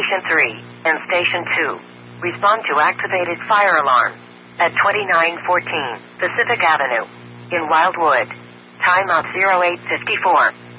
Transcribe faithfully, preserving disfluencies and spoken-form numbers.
Station three and Station two. Respond to activated fire alarm at twenty-nine fourteen Pacific Avenue in Wildwood. Time of zero eight fifty-four.